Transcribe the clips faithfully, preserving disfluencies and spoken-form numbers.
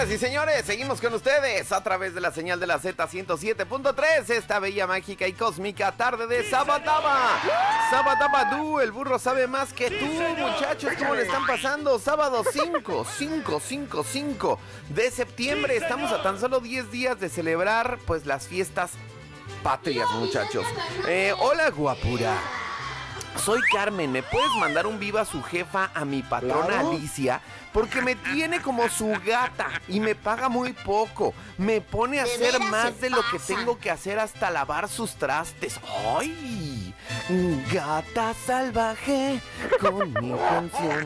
Señoras y señores, seguimos con ustedes a través de la señal de la Z ciento siete punto tres, esta bella, mágica y cósmica tarde de Sabataba. Sabatabadú, el burro sabe más que tú, muchachos. ¿Cómo le están pasando? Sábado cinco, cinco, cinco, cinco de septiembre. Estamos a tan solo diez días de celebrar, pues, las fiestas patrias, muchachos. Eh, hola, guapura. Soy Carmen, ¿me puedes mandar un viva a su jefa a mi patrona ¿Claro? Alicia? Porque me tiene como su gata y me paga muy poco. Me pone a hacer más de lo que tengo que hacer hasta lavar sus trastes. ¡Ay! Gata salvaje con mi canción.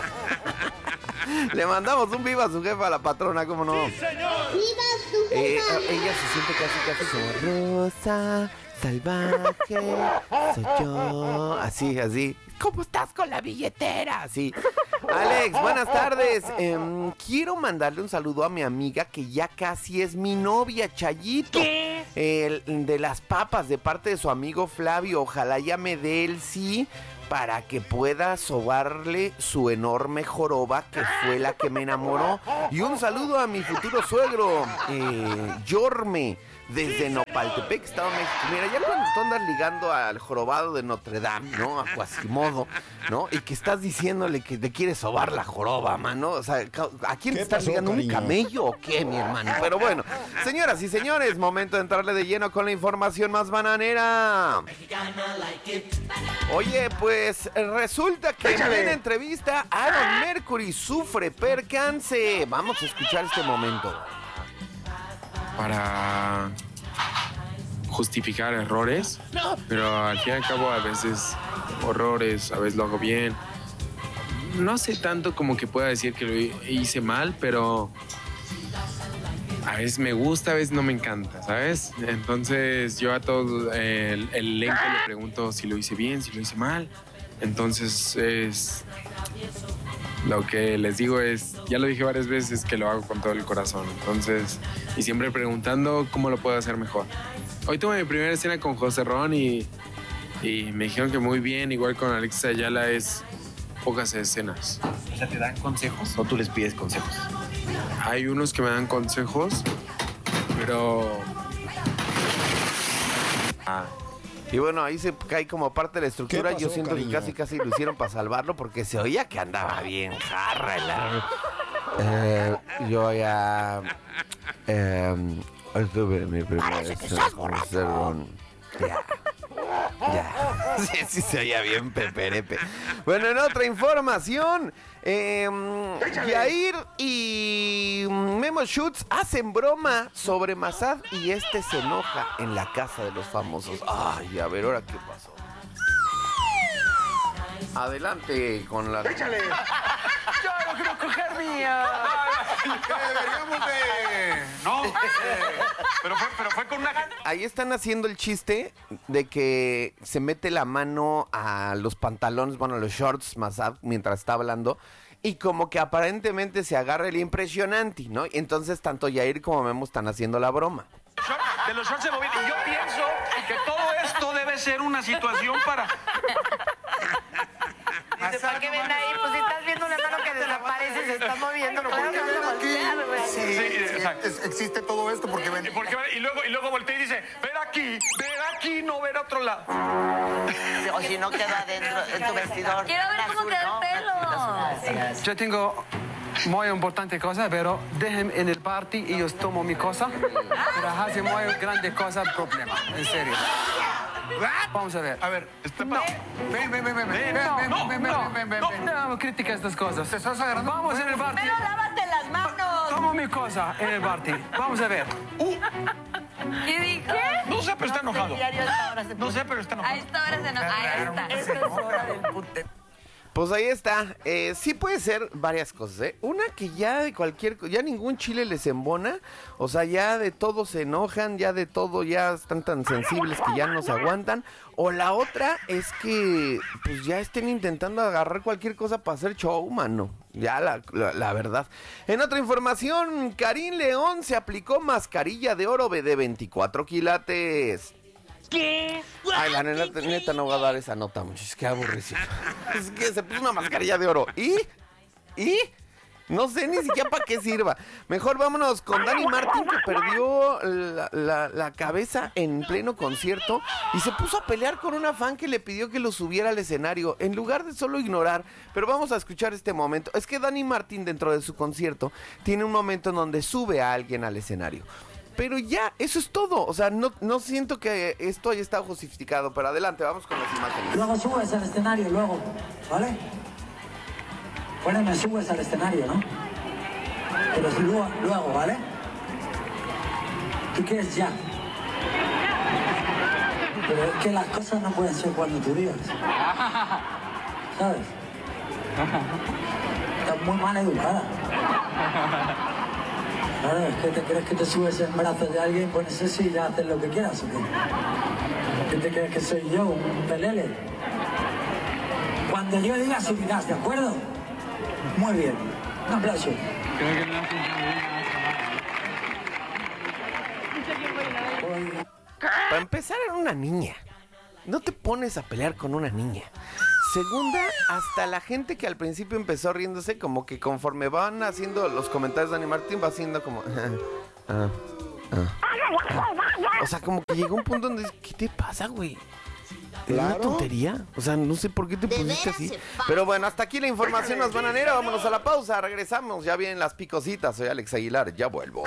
Le mandamos un viva a su jefa a la patrona, ¿cómo no? ¡Sí, señor! ¡Viva su jefa! Eh, ella se siente casi, casi como Rosa salvaje, soy yo. Así, así. ¿Cómo estás con la billetera? Así. Alex, buenas tardes. Eh, quiero mandarle un saludo a mi amiga que ya casi es mi novia, Chayito. ¿Qué? El, de las papas, de parte de su amigo Flavio. Ojalá ya me dé el sí para que pueda sobarle su enorme joroba, que fue la que me enamoró. Y un saludo a mi futuro suegro, eh, Yorme, desde Nopaltepec, Estado de México. Mira, ya cuando tú andas ligando al jorobado de Notre Dame, ¿no? A Quasimodo, ¿no? Y que estás diciéndole que te quieres sobar la joroba, mano. O sea, ¿a quién te estás ligando? ¿Un camello o qué, mi hermano? Pero bueno, señoras y señores, momento de entrarle de lleno con la información más bananera. Oye, pues resulta que en una entrevista Aaron Mercury sufre percance. Vamos a escuchar este momento. Para justificar errores, pero al fin y al cabo a veces horrores, a veces lo hago bien. No sé tanto como que pueda decir que lo hice mal, pero a veces me gusta, a veces no me encanta, ¿sabes? Entonces yo a todo el, el elenco le pregunto si lo hice bien, si lo hice mal. Entonces es... Lo que les digo es, ya lo dije varias veces, que lo hago con todo el corazón. Entonces, y siempre preguntando cómo lo puedo hacer mejor. Hoy tuve mi primera escena con José Ron y, y me dijeron que muy bien, igual con Alexis Ayala, es pocas escenas. O sea, ¿te dan consejos o tú les pides consejos? Hay unos que me dan consejos, pero... Ah. Y bueno, ahí se cae como parte de la estructura. Pasó, yo siento cariño? que casi casi lo hicieron para salvarlo, porque se oía que andaba bien jarra. La... Eh, yo ya eh, estuve en mi primera escena con Cerrón. Ya. Ya. Sí, sí se oía bien peperepe. Bueno, en otra información, eh, Yair y Memo Schutz hacen broma sobre Massad y este se enoja en la casa de los famosos. Ay, a ver, ¿ahora qué pasó? Adelante con la... ¡Échale! ¡Yo no quiero coger mía! ¡Deberíamos de... No, eh, pero, fue, pero fue con una... Ahí están haciendo el chiste de que se mete la mano a los pantalones, bueno, a los shorts, Massad, mientras está hablando, y como que aparentemente se agarra el impresionante, ¿no? Entonces tanto Yair como Memo están haciendo la broma. De los shorts se movían, y yo pienso que todo esto debe ser una situación para... Dice, ¿para qué ven ahí? Pues si estás viendo una mano que desaparece, se está moviendo. Pero ¿por qué ven aquí? Sí, Sí, sí, exacto. es- existe todo esto porque ven. Y, porque- y luego, y luego voltea y dice, ver aquí, ver aquí, no ver a otro lado. O si no queda dentro en tu vestidor. Quiero ver cómo queda el pelo. Yo tengo muy importante cosa, pero dejen en el party y yo tomo mi cosa. Pero hace muy grande cosa, problema. En serio. Vamos a ver. A ver, este no. Ven, ven, ven, ven, ven, ven, No, ven, no, ven, no, ven, ven, ven, no, ven. no, critica estas cosas. Te estás agarrando. Vamos en el party. Pero lávate las manos. Tomo mi cosa en el party. Vamos a ver. ¿Qué dije? No sé, pero está enojado. Diario a esta hora se No sé, pero está A enojado. esta hora se nos... Ahí está. Esta es hora del pute. Pues ahí está. Eh, sí puede ser varias cosas, ¿eh? Una, que ya de cualquier... Ya ningún chile les embona. O sea, ya de todo se enojan. Ya de todo ya están tan sensibles que ya no se aguantan. O la otra es que... Pues ya estén intentando agarrar cualquier cosa para hacer show, mano. Ya la, la, la verdad. En otra información, Karim León se aplicó mascarilla de oro de veinticuatro quilates. ¿Qué? Ay, la neta, neta no va a dar esa nota, muchachos. Qué aburrido. Es que se puso una mascarilla de oro. ¿Y? ¿Y? No sé ni siquiera para qué sirva. Mejor vámonos con Dani Martín, que perdió la, la, la cabeza en pleno concierto y se puso a pelear con una fan que le pidió que lo subiera al escenario, en lugar de solo ignorar. Pero vamos a escuchar este momento. Es que Dani Martín, dentro de su concierto, tiene un momento en donde sube a alguien al escenario. Pero ya, eso es todo. O sea, no, no siento que esto haya estado justificado. Pero adelante, vamos con las imágenes. Luego subes al escenario, luego, ¿vale? Bueno, me subes al escenario, ¿no? Pero luego, luego, ¿vale? ¿Tú quieres ya? Pero es que las cosas no pueden ser cuando tú digas. ¿Sabes? Estás muy mal educada. Claro, es que te crees que te subes en brazos de alguien, pones eso y ya haces lo que quieras, ¿o qué? ¿Qué te crees que soy yo, un pelele? Cuando yo diga subirás, ¿de acuerdo? Muy bien, un aplauso. Para empezar, era una niña. No te pones a pelear con una niña. Segunda, hasta la gente que al principio empezó riéndose, como que conforme van haciendo los comentarios de Dani Martín, va haciendo como... Ah, ah, ah. O sea, como que llegó un punto donde dices, ¿qué te pasa, güey? ¿Es una tontería? O sea, no sé por qué te pusiste así. Pero bueno, hasta aquí la información más bananera. Vámonos a la pausa, regresamos. Ya vienen las picositas. Soy Alex Aguilar, ya vuelvo.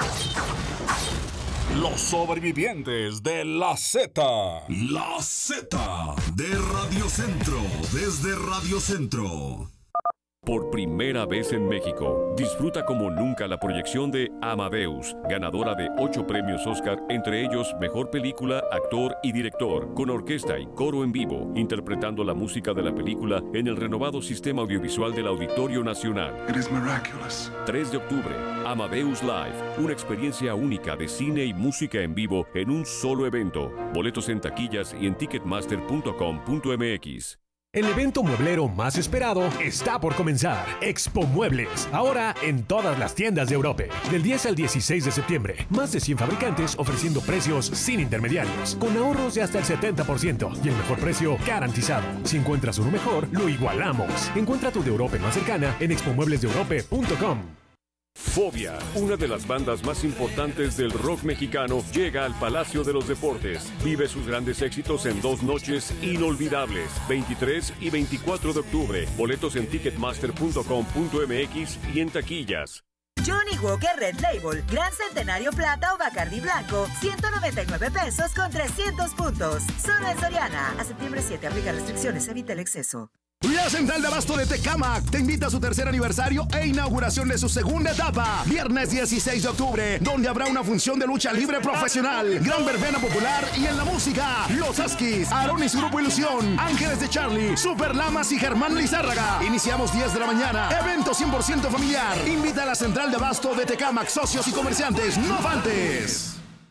Los sobrevivientes de la Z. La Z de Radio Centro, desde Radio Centro. Por primera vez en México, disfruta como nunca la proyección de Amadeus, ganadora de ocho premios Oscar, entre ellos Mejor Película, Actor y Director, con orquesta y coro en vivo, interpretando la música de la película en el renovado sistema audiovisual del Auditorio Nacional. It is miraculous. tres de octubre, Amadeus Live, una experiencia única de cine y música en vivo en un solo evento. Boletos en taquillas y en ticketmaster punto com punto m x. El evento mueblero más esperado está por comenzar. Expo Muebles, ahora en todas las tiendas de Europa. Del diez al dieciséis de septiembre, más de cien fabricantes ofreciendo precios sin intermediarios, con ahorros de hasta el setenta por ciento y el mejor precio garantizado. Si encuentras uno mejor, lo igualamos. Encuentra tu de Europa más cercana en expo muebles de europa punto com. Fobia, una de las bandas más importantes del rock mexicano, llega al Palacio de los Deportes. Vive sus grandes éxitos en dos noches inolvidables, veintitrés y veinticuatro de octubre. Boletos en ticketmaster punto com punto m x y en taquillas. Johnny Walker Red Label, Gran Centenario Plata o Bacardí Blanco, ciento noventa y nueve pesos con trescientos puntos. Solo en Soriana. A septiembre siete, aplica restricciones, evita el exceso. La Central de Abasto de Tecámac te invita a su tercer aniversario e inauguración de su segunda etapa. Viernes dieciséis de octubre, donde habrá una función de lucha libre profesional, gran verbena popular y en la música, Los Askis, Aarón y su grupo Ilusión, Ángeles de Charlie, Super Lamas y Germán Lizárraga. Iniciamos diez de la mañana. Evento cien por ciento familiar. Invita a la Central de Abasto de Tecámac, socios y comerciantes. ¡No faltes!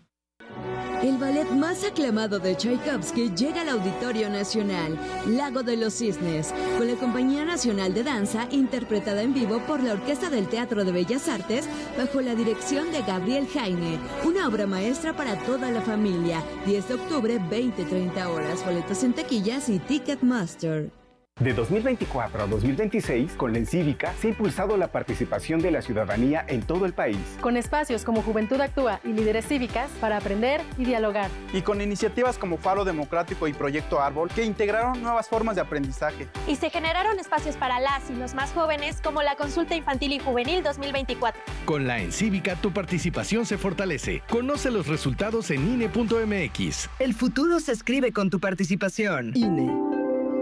El ballet más aclamado de Tchaikovsky llega al Auditorio Nacional, Lago de los Cisnes, con la Compañía Nacional de Danza, interpretada en vivo por la Orquesta del Teatro de Bellas Artes, bajo la dirección de Gabriel Jaime. Una obra maestra para toda la familia. diez de octubre, veinte a treinta horas. Boletos en taquillas y Ticketmaster. De dos mil veinticuatro a dos mil veintiséis, con la Encívica se ha impulsado la participación de la ciudadanía en todo el país. Con espacios como Juventud Actúa y Líderes Cívicas para aprender y dialogar. Y con iniciativas como Faro Democrático y Proyecto Árbol que integraron nuevas formas de aprendizaje. Y se generaron espacios para las y los más jóvenes como la Consulta Infantil y Juvenil dos mil veinticuatro. Con la Encívica tu participación se fortalece. Conoce los resultados en I N E punto m x. El futuro se escribe con tu participación. I N E.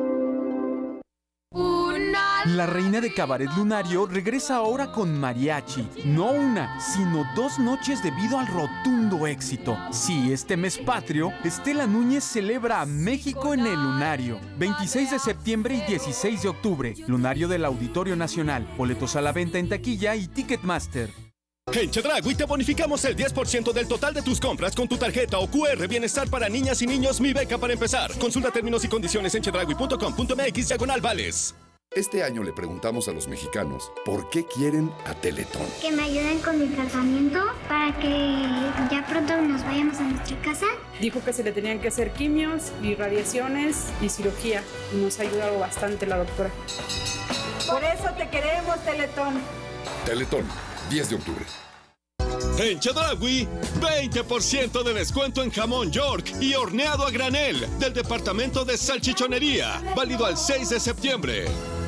La reina de Cabaret Lunario regresa ahora con mariachi. No una, sino dos noches debido al rotundo éxito. Sí, este mes patrio, Estela Núñez celebra a México en el Lunario. veintiséis de septiembre y dieciséis de octubre. Lunario del Auditorio Nacional. Boletos a la venta en taquilla y Ticketmaster. En Chedraui te bonificamos el diez por ciento del total de tus compras con tu tarjeta o Q R Bienestar para niñas y niños Mi Beca para empezar. Consulta términos y condiciones en chedraui punto com punto m x diagonal vales. Este año le preguntamos a los mexicanos por qué quieren a Teletón. Que me ayuden con mi tratamiento para que ya pronto nos vayamos a nuestra casa. Dijo que se le tenían que hacer quimios y radiaciones y cirugía. Y nos ha ayudado bastante la doctora. Por eso te queremos, Teletón. Teletón, diez de octubre. En Chedraui, veinte por ciento de descuento en jamón York y horneado a granel del departamento de salchichonería, válido al seis de septiembre.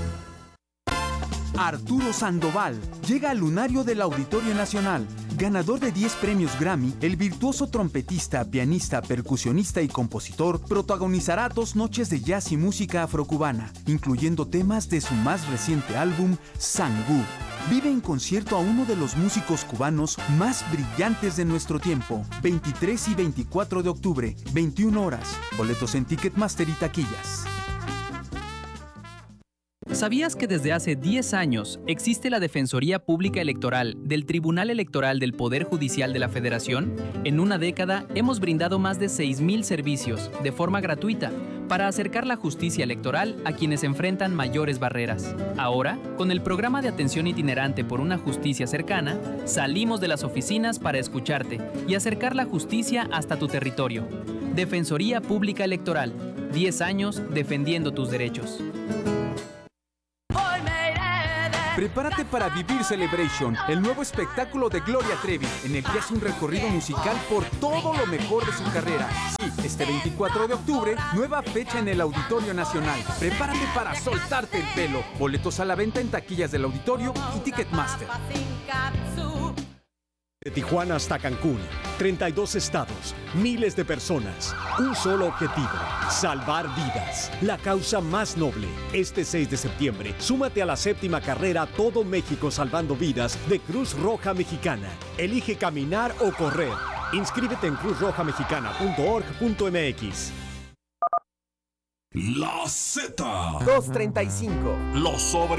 Arturo Sandoval llega al lunario del Auditorio Nacional. Ganador de diez premios Grammy, el virtuoso trompetista, pianista, percusionista y compositor protagonizará dos noches de jazz y música afrocubana, incluyendo temas de su más reciente álbum, Sangú. Vive en concierto a uno de los músicos cubanos más brillantes de nuestro tiempo, veintitrés y veinticuatro de octubre, veintiuna horas. Boletos en Ticketmaster y taquillas. ¿Sabías que desde hace diez años existe la Defensoría Pública Electoral del Tribunal Electoral del Poder Judicial de la Federación? En una década hemos brindado más de seis mil servicios de forma gratuita para acercar la justicia electoral a quienes enfrentan mayores barreras. Ahora, con el programa de atención itinerante por una justicia cercana, salimos de las oficinas para escucharte y acercar la justicia hasta tu territorio. Defensoría Pública Electoral, diez años defendiendo tus derechos. Prepárate para vivir Celebration, el nuevo espectáculo de Gloria Trevi, en el que hace un recorrido musical por todo lo mejor de su carrera. Sí, este veinticuatro de octubre, nueva fecha en el Auditorio Nacional. Prepárate para soltarte el pelo. Boletos a la venta en taquillas del auditorio y Ticketmaster. De Tijuana hasta Cancún, treinta y dos estados, miles de personas, un solo objetivo, salvar vidas. La causa más noble. Este seis de septiembre, súmate a la séptima carrera Todo México Salvando Vidas de Cruz Roja Mexicana. Elige caminar o correr. Inscríbete en cruz roja mexicana punto org punto m x. La Z. dos treinta y cinco. Los sobres